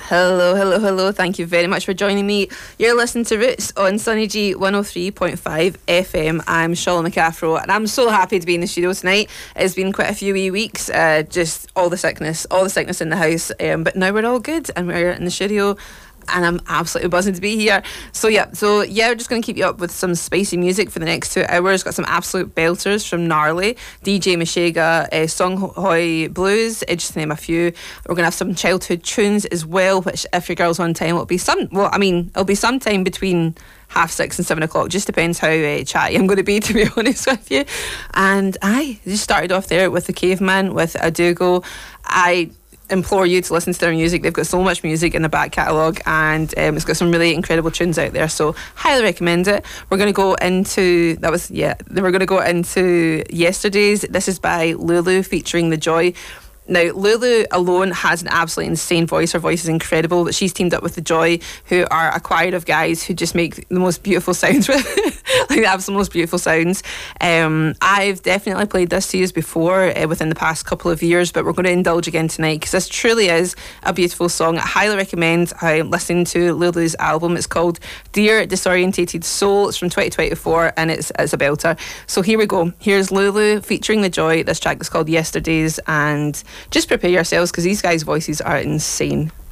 Hello, hello, hello. Thank you very much for joining me. You're listening to Roots on Sunny G 103.5 FM. I'm Charlotte McAfro, and I'm so happy to be in the studio tonight. It's been quite a few wee weeks, just all the sickness in the house. But now we're all good, and we're in the studio. And I'm absolutely buzzing to be here. So yeah, we're just going to keep you up with some spicy music for the next 2 hours. Got some absolute belters from Gnarly, DJ Meshuggah, Songhoi Blues, just to name a few. We're going to have some childhood tunes as well, which if your girl's on time, it'll be sometime between 6:30 and 7 o'clock. Just depends how chatty I'm going to be honest with you. And I just started off there with the Caveman with Adugo. I implore you to listen to their music. They've got so much music in the back catalogue, and it's got some really incredible tunes out there, so highly recommend it. We're going to go into Yesterday's. This is by Lulu featuring The Joy. Now, Lulu alone has an absolutely insane voice. Her voice is incredible, but she's teamed up with The Joy, who are a choir of guys who just make the most beautiful sounds with like the absolute most beautiful sounds. I've definitely played this to you before within the past couple of years, but we're going to indulge again tonight because this truly is a beautiful song. I highly recommend listening to Lulu's album. It's called Dear Disorientated Soul. It's from 2024, and it's a belter. So here we go. Here's Lulu featuring The Joy. This track is called Yesterday's, and just prepare yourselves because these guys' voices are insane.